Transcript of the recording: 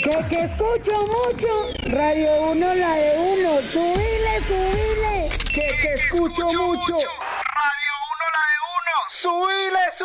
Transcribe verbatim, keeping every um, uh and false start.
Que que escucho mucho, Radio Uno la de uno, subile, subile. Que que escucho mucho, Radio Uno la de uno, subile, subile.